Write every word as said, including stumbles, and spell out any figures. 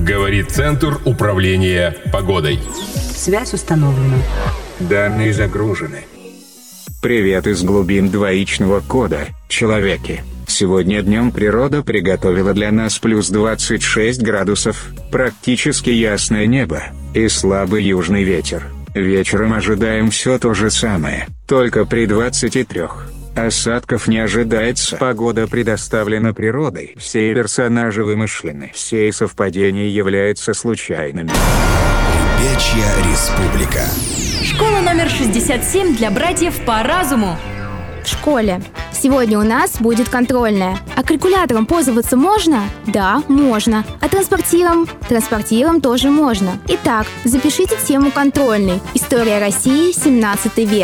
Говорит Центр управления погодой. Связь установлена. Данные загружены. Привет из глубин двоичного кода, человеки. Сегодня днем природа приготовила для нас плюс двадцать шесть градусов, практически ясное небо, и слабый южный ветер. Вечером ожидаем все то же самое, только при двадцати трёх. Осадков не ожидается. Погода предоставлена природой. Все персонажи вымышлены. Все совпадения являются случайными. Ребячья республика. Школа номер шестьдесят семь для братьев по разуму. В школе. Сегодня у нас будет контрольная. А калькулятором пользоваться можно? Да, можно. А транспортиром? Транспортиром тоже можно. Итак, запишите тему контрольной. История России, семнадцатый век.